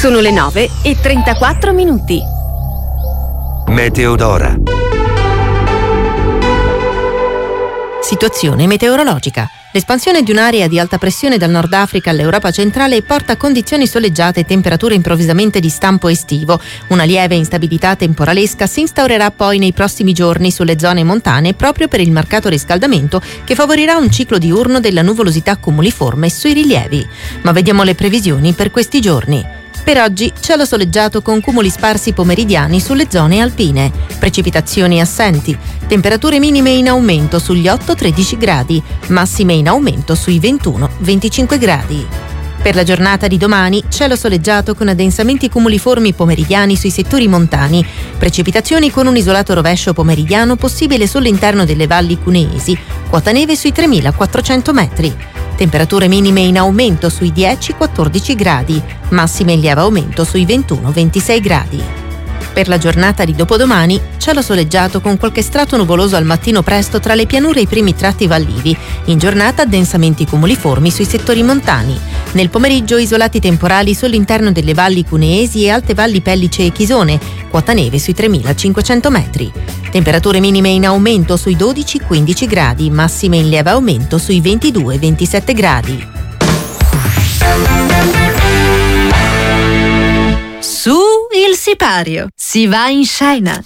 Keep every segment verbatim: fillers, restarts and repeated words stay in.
Sono le nove e trentaquattro minuti. Meteodora. Situazione meteorologica. L'espansione di un'area di alta pressione dal Nord Africa all'Europa centrale porta a condizioni soleggiate e temperature improvvisamente di stampo estivo. Una lieve instabilità temporalesca si instaurerà poi nei prossimi giorni sulle zone montane proprio per il marcato riscaldamento che favorirà un ciclo diurno della nuvolosità cumuliforme sui rilievi. Ma vediamo le previsioni per questi giorni. Per oggi cielo soleggiato con cumuli sparsi pomeridiani sulle zone alpine, precipitazioni assenti, temperature minime in aumento sugli otto tredici gradi, massime in aumento sui ventuno venticinque gradi. Per la giornata di domani cielo soleggiato con addensamenti cumuliformi pomeridiani sui settori montani, precipitazioni con un isolato rovescio pomeridiano possibile sull'interno delle valli cuneesi, quota neve sui tremilaquattrocento metri. Temperature minime in aumento sui dieci quattordici gradi, massime in lieve aumento sui ventuno ventisei gradi. Per la giornata di dopodomani, cielo soleggiato con qualche strato nuvoloso al mattino presto tra le pianure e i primi tratti vallivi. In giornata addensamenti cumuliformi sui settori montani. Nel pomeriggio isolati temporali sull'interno delle valli cuneesi e alte valli Pellice e Chisone, quota neve sui tremilacinquecento metri. Temperature minime in aumento sui dodici quindici gradi, massime in lieve aumento sui ventidue ventisette gradi. Su il sipario, si va in scena.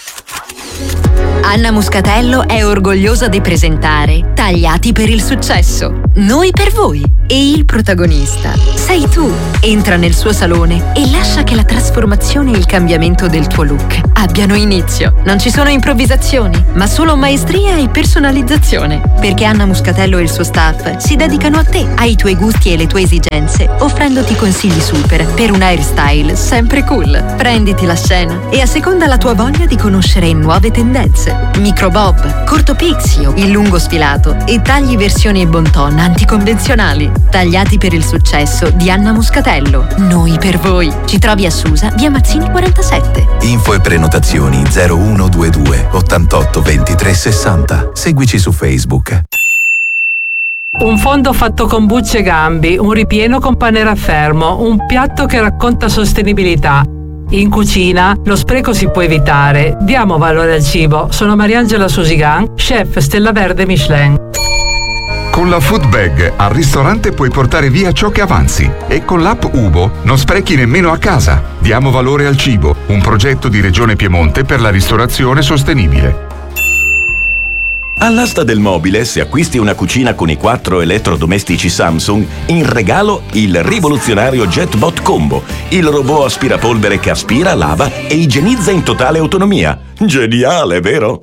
Anna Muscatello è orgogliosa di presentare Tagliati per il successo. Noi per voi. E il protagonista sei tu. Entra nel suo salone e lascia che la trasformazione e il cambiamento del tuo look abbiano inizio. Non ci sono improvvisazioni, ma solo maestria e personalizzazione. Perché Anna Muscatello e il suo staff si dedicano a te, ai tuoi gusti e le tue esigenze, offrendoti consigli super per un hairstyle sempre cool. Prenditi la scena e asseconda la tua voglia di conoscere nuove tendenze. Micro bob, corto pixio, il lungo sfilato e tagli versioni bon ton anticonvenzionali. Tagliati per il successo di Anna Muscatello. Noi per voi. Ci trovi a Susa, via Mazzini quarantasette. Info e prenotazioni zero uno due due ottantotto ventitré sessanta. Seguici su Facebook. Un fondo fatto con bucce e gambi, un ripieno con pane raffermo, un piatto che racconta sostenibilità. In cucina lo spreco si può evitare. Diamo valore al cibo. Sono Mariangela Susigan, chef Stella Verde Michelin. Con la Food Bag al ristorante puoi portare via ciò che avanzi e con l'app Ubo non sprechi nemmeno a casa. Diamo valore al cibo, un progetto di Regione Piemonte per la ristorazione sostenibile. All'asta del mobile, se acquisti una cucina con i quattro elettrodomestici Samsung, in regalo il rivoluzionario JetBot Combo, il robot aspirapolvere che aspira, lava e igienizza in totale autonomia. Geniale, vero?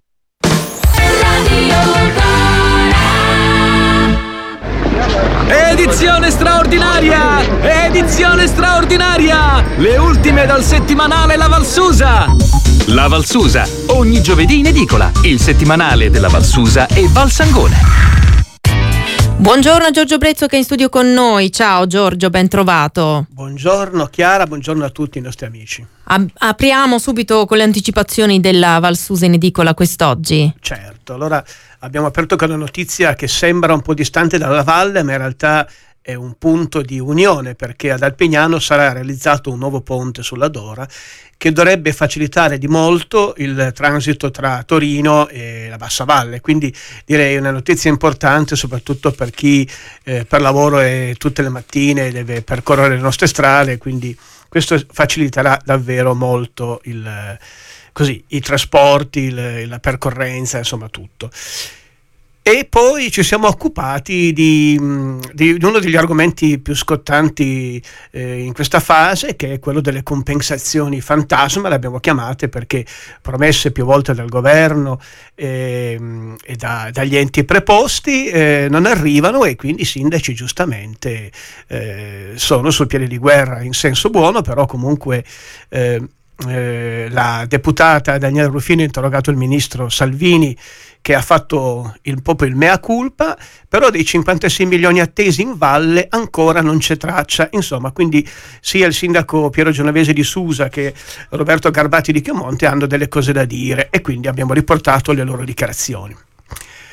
Edizione straordinaria! Edizione straordinaria! Le ultime dal settimanale La Valsusa! La Valsusa, ogni giovedì in edicola, il settimanale della Valsusa e Valsangone. Buongiorno a Giorgio Brezzo che è in studio con noi. Ciao Giorgio, ben trovato. Buongiorno Chiara, buongiorno a tutti i nostri amici. A- apriamo subito con le anticipazioni della Valsusa in edicola quest'oggi. Certo, allora abbiamo aperto con una notizia che sembra un po' distante dalla valle, ma in realtà è un punto di unione, perché ad Alpignano sarà realizzato un nuovo ponte sulla Dora che dovrebbe facilitare di molto il transito tra Torino e la Bassa Valle, quindi direi una notizia importante soprattutto per chi eh, per lavoro e tutte le mattine deve percorrere le nostre strade, quindi questo faciliterà davvero molto il, così, i trasporti, il, la percorrenza, insomma tutto. E poi ci siamo occupati di, di uno degli argomenti più scottanti eh, in questa fase, che è quello delle compensazioni fantasma, le abbiamo chiamate perché promesse più volte dal governo eh, e da, dagli enti preposti eh, non arrivano, e quindi i sindaci giustamente eh, sono sul piede di guerra in senso buono, però comunque eh, eh, la deputata Daniela Ruffini ha interrogato il ministro Salvini, che ha fatto il, proprio il mea culpa, però dei cinquantasei milioni attesi in valle ancora non c'è traccia, insomma, quindi sia il sindaco Piero Genovese di Susa che Roberto Garbati di Chiomonte hanno delle cose da dire, e quindi abbiamo riportato le loro dichiarazioni.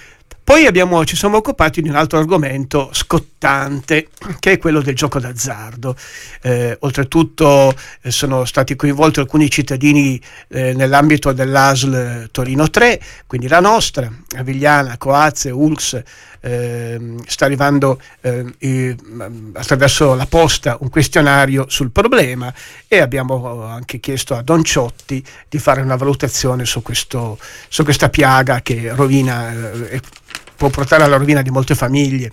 Poi abbiamo, ci siamo occupati di un altro argomento scottante, che è quello del gioco d'azzardo. Eh, oltretutto eh, sono stati coinvolti alcuni cittadini eh, nell'ambito dell'A S L Torino tre, quindi la nostra, Avigliana, Coazze, Ulx. Eh, sta arrivando eh, eh, attraverso la posta un questionario sul problema, e abbiamo anche chiesto a Don Ciotti di fare una valutazione su, questo, su questa piaga che rovina eh, può portare alla rovina di molte famiglie.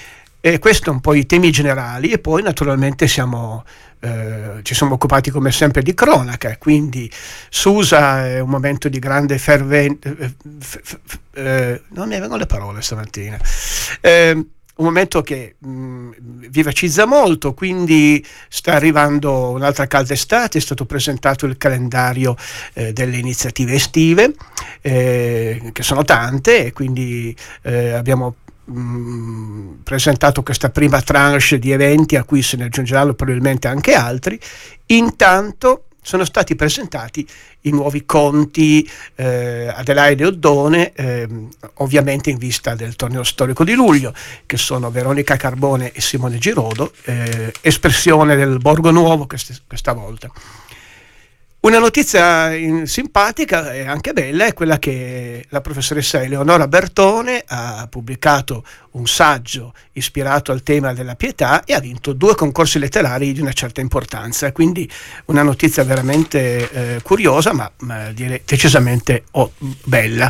E questo un po' i temi generali, e poi naturalmente siamo Eh, ci siamo occupati come sempre di cronaca, quindi Susa è un momento di grande fervente eh, f- f- eh, non mi vengono le parole stamattina eh, un momento che mh, vivacizza molto, quindi sta arrivando un'altra calda estate. È stato presentato il calendario eh, delle iniziative estive, eh, che sono tante, e quindi eh, abbiamo mh, presentato questa prima tranche di eventi a cui se ne aggiungeranno probabilmente anche altri. Intanto sono stati presentati i nuovi conti eh, Adelaide Oddone, eh, ovviamente in vista del torneo storico di luglio, che sono Veronica Carbone e Simone Girodo, eh, espressione del Borgo Nuovo queste, questa volta. Una notizia in, simpatica e anche bella è quella che la professoressa Eleonora Bertone ha pubblicato un saggio ispirato al tema della pietà e ha vinto due concorsi letterari di una certa importanza, quindi una notizia veramente eh, curiosa, ma, ma direi decisamente oh, bella.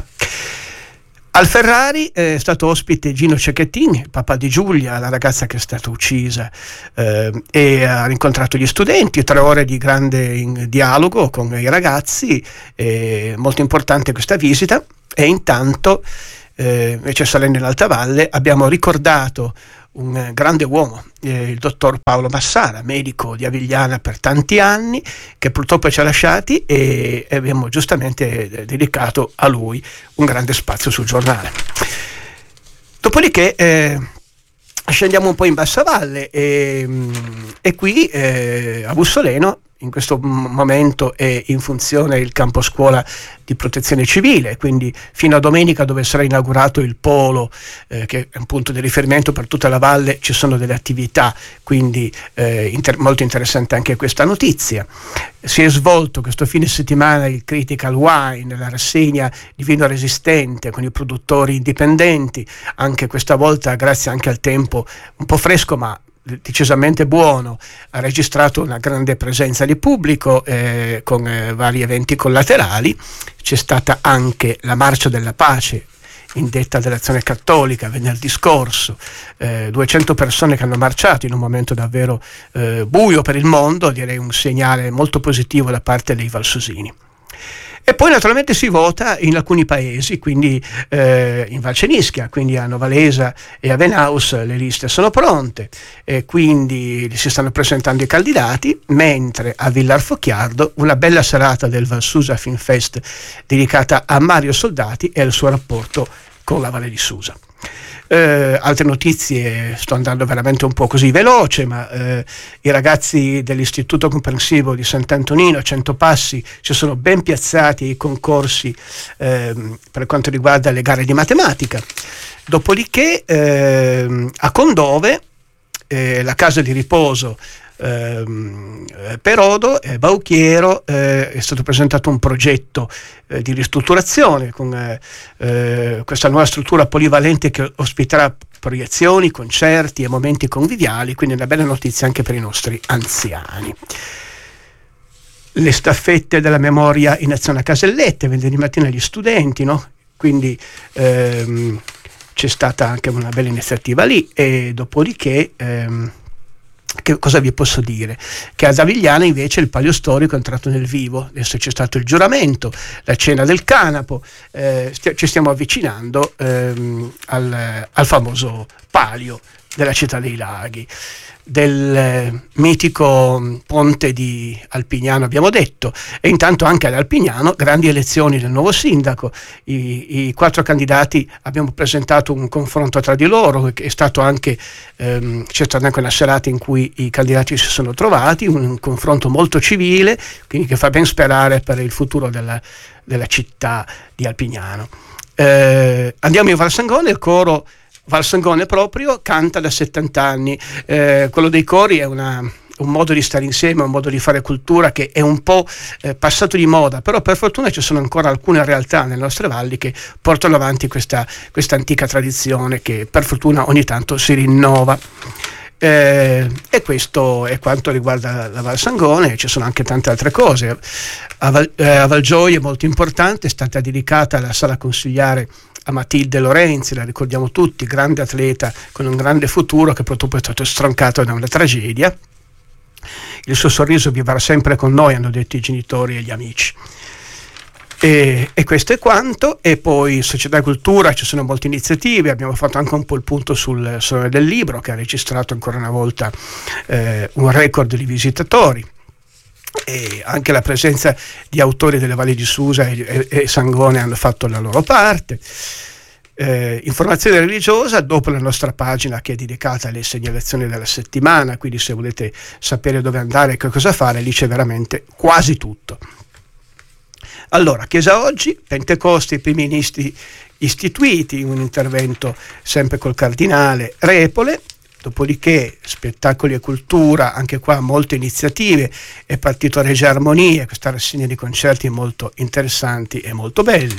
Al Ferrari è stato ospite Gino Cecchettin, papà di Giulia, la ragazza che è stata uccisa, eh, e ha incontrato gli studenti, tre ore di grande in dialogo con i ragazzi, eh, molto importante questa visita. E intanto, eh, invece salendo in Alta Valle, abbiamo ricordato un grande uomo, eh, il dottor Paolo Massara, medico di Avigliana per tanti anni, che purtroppo ci ha lasciati, e abbiamo giustamente dedicato a lui un grande spazio sul giornale. Dopodiché eh, scendiamo un po' in bassa valle, e, e qui eh, a Bussoleno in questo momento è in funzione il campo scuola di protezione civile, quindi fino a domenica, dove sarà inaugurato il polo, eh, che è un punto di riferimento per tutta la valle, ci sono delle attività, quindi eh, inter- molto interessante anche questa notizia. Si è svolto questo fine settimana il Critical Wine, la rassegna di vino resistente con i produttori indipendenti, anche questa volta grazie anche al tempo un po' fresco ma decisamente buono, ha registrato una grande presenza di pubblico, eh, con eh, vari eventi collaterali. C'è stata anche la Marcia della Pace indetta dell'Azione Cattolica venerdì scorso, eh, duecento persone che hanno marciato in un momento davvero eh, buio per il mondo, direi un segnale molto positivo da parte dei valsusini. E poi naturalmente si vota in alcuni paesi, quindi eh, in Valcenischia, quindi a Novalesa e a Venaus le liste sono pronte, e quindi si stanno presentando i candidati, mentre a Villar Focchiardo una bella serata del Valsusa Film Fest dedicata a Mario Soldati e al suo rapporto con la Valle di Susa. Eh, altre notizie, sto andando veramente un po' così veloce, ma eh, i ragazzi dell'Istituto Comprensivo di Sant'Antonino a Centopassi si sono ben piazzati ai concorsi eh, per quanto riguarda le gare di matematica. Dopodiché eh, a Condove, eh, la casa di riposo eh, Perodo e Bauchiero, eh, è stato presentato un progetto eh, di ristrutturazione con eh, eh, questa nuova struttura polivalente che ospiterà proiezioni, concerti e momenti conviviali, quindi una bella notizia anche per i nostri anziani. Le staffette della memoria in azione a Casellette, venerdì mattina agli studenti, no? Quindi ehm, c'è stata anche una bella iniziativa lì, e dopodiché ehm, che cosa vi posso dire? Che ad Avigliana invece il palio storico è entrato nel vivo, adesso c'è stato il giuramento, la cena del canapo, eh, st- ci stiamo avvicinando ehm, al, al famoso palio della città dei laghi, del eh, mitico ponte di Alpignano abbiamo detto, e intanto anche ad Alpignano grandi elezioni del nuovo sindaco. I, i quattro candidati abbiamo presentato un confronto tra di loro, che è stato anche ehm, c'è stata anche una serata in cui i candidati si sono trovati, un, un confronto molto civile, quindi che fa ben sperare per il futuro della, della città di Alpignano. Eh, andiamo in Valsangone, il coro Valsangone proprio canta da settanta anni. Eh, quello dei cori è una, un modo di stare insieme, un modo di fare cultura che è un po' eh, passato di moda, però per fortuna ci sono ancora alcune realtà nelle nostre valli che portano avanti questa, questa antica tradizione che per fortuna ogni tanto si rinnova. Eh, e questo è quanto riguarda la Valsangone. Ci sono anche tante altre cose. A, Val, eh, a Valgioia, molto importante, è stata dedicata la sala consigliare a Matilde Lorenzi, la ricordiamo tutti, grande atleta con un grande futuro che purtroppo è stato stroncato da una tragedia. Il suo sorriso vivrà sempre con noi, hanno detto i genitori e gli amici. E, e questo è quanto. E poi Società e Cultura, ci sono molte iniziative, abbiamo fatto anche un po' il punto sul Salone del Libro, che ha registrato ancora una volta eh, un record di visitatori, e anche la presenza di autori delle Valli di Susa e, e, e Sangone hanno fatto la loro parte. Eh, informazione religiosa, dopo la nostra pagina che è dedicata alle segnalazioni della settimana, quindi se volete sapere dove andare e che cosa fare, lì c'è veramente quasi tutto. Allora, Chiesa oggi, Pentecoste, i primi ministri istituiti, un intervento sempre col cardinale Repole, dopodiché spettacoli e cultura, anche qua molte iniziative, è partito Regia Armonia, questa rassegna di concerti molto interessanti e molto belli.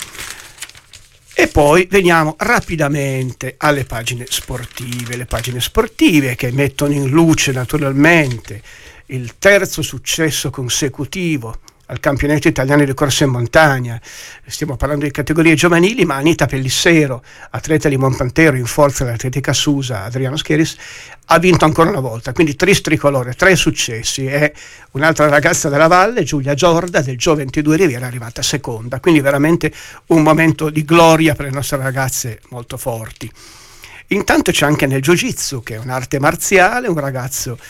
E poi veniamo rapidamente alle pagine sportive, le pagine sportive che mettono in luce naturalmente il terzo successo consecutivo al campionato italiano di corsa in montagna. Stiamo parlando di categorie giovanili, ma Anita Pellissero, atleta di Monpantero in forza dell'atletica Susa, Adriano Scheris, ha vinto ancora una volta, quindi tre tricolore, tre successi. E un'altra ragazza della Valle, Giulia Giorda del Gio ventidue Riviera, è arrivata seconda, quindi veramente un momento di gloria per le nostre ragazze molto forti. Intanto c'è anche nel Jiu-Jitsu, che è un'arte marziale, un ragazzo